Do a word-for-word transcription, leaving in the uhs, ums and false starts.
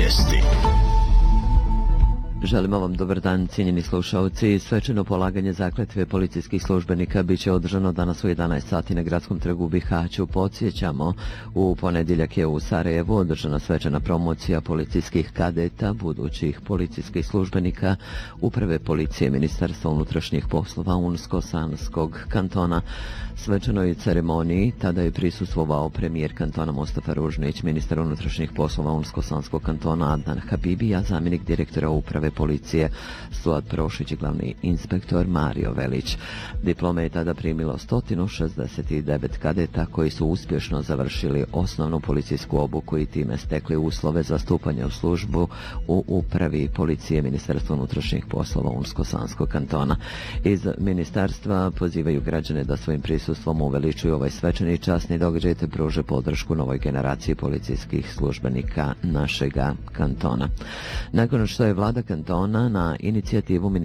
vijesti. Želimo vam dobar dan, cijenjeni slušalci. Svečano polaganje zakletve policijskih službenika bit će održano danas u jedanaest sati na Gradskom trgu u Bihaću. Podsjećamo, u ponedjeljak je u Sarajevu održana svečana promocija policijskih kadeta, budućih policijskih službenika Uprave policije Ministarstva unutrašnjih poslova Unsko-Sanskog kantona. Svečanoj ceremoniji tada je prisustvovao premijer kantona Mustafa Ružnić, ministar unutrašnjih poslova Unsko-Sanskog kantona Adnan Habibija, zamjenik direktora Uprave policije Suad Prošić i glavni inspektor Mario Velić. Diplome je tada primilo sto šezdeset devet kadeta koji su uspješno završili osnovnu policijsku obuku i time stekli uslove za stupanje u službu u Upravi policije Ministarstva unutrašnjih poslova Unsko-Sanskog kantona. Iz ministarstva pozivaju građane da svojim prisustvom uveličuju ovaj svečani časni događaj te pruže podršku novoj generaciji policijskih službenika našega kantona. Nakon što je vlada kantona na inicijativu